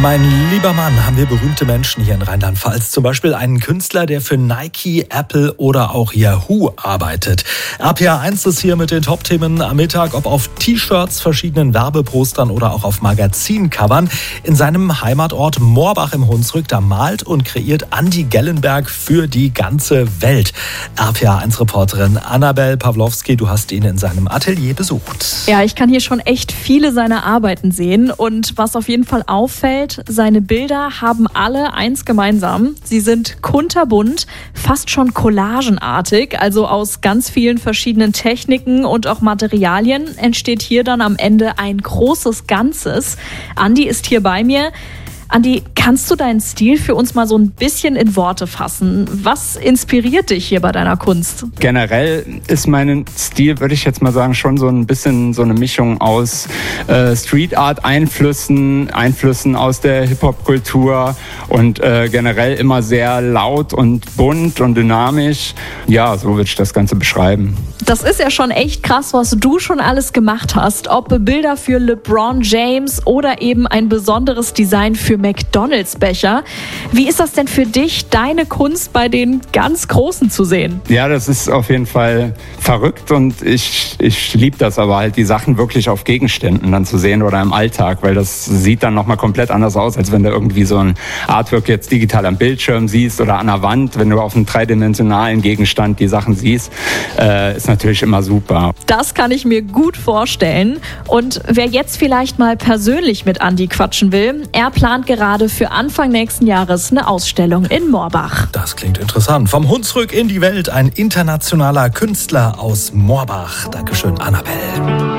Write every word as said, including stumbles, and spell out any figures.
Mein lieber Mann, haben wir berühmte Menschen hier in Rheinland-Pfalz. Zum Beispiel einen Künstler, der für Nike, Apple oder auch Yahoo arbeitet. R P R eins ist hier mit den Top-Themen am Mittag, ob auf T-Shirts, verschiedenen Werbepostern oder auch auf Magazincovern. In seinem Heimatort Morbach im Hunsrück, da malt und kreiert Andi Gellenberg für die ganze Welt. R P R eins-Reporterin Annabel Pawlowski, du hast ihn in seinem Atelier besucht. Ja, ich kann hier schon echt viele seiner Arbeiten sehen. Und was auf jeden Fall auffällt, seine Bilder haben alle eins gemeinsam. Sie sind kunterbunt, fast schon collagenartig, also aus ganz vielen verschiedenen Techniken und auch Materialien entsteht hier dann am Ende ein großes Ganzes. Andi ist hier bei mir. Andi, kannst du deinen Stil für uns mal so ein bisschen in Worte fassen? Was inspiriert dich hier bei deiner Kunst? Generell ist mein Stil, würde ich jetzt mal sagen, schon so ein bisschen so eine Mischung aus äh, Street Art Einflüssen, Einflüssen aus der Hip-Hop-Kultur und äh, generell immer sehr laut und bunt und dynamisch. Ja, so würde ich das Ganze beschreiben. Das ist ja schon echt krass, was du schon alles gemacht hast. Ob Bilder für LeBron James oder eben ein besonderes Design für McDonalds-Becher. Wie ist das denn für dich, deine Kunst bei den ganz Großen zu sehen? Ja, das ist auf jeden Fall verrückt und ich, ich liebe das aber halt, die Sachen wirklich auf Gegenständen dann zu sehen oder im Alltag, weil das sieht dann nochmal komplett anders aus, als wenn du irgendwie so ein Artwork jetzt digital am Bildschirm siehst oder an der Wand, wenn du auf einem dreidimensionalen Gegenstand die Sachen siehst, äh, ist natürlich immer super. Das kann ich mir gut vorstellen. Und wer jetzt vielleicht mal persönlich mit Andi quatschen will, er plant gerade für Anfang nächsten Jahres eine Ausstellung in Morbach. Das klingt interessant. Vom Hunsrück in die Welt, ein internationaler Künstler aus Morbach. Dankeschön, Annabel.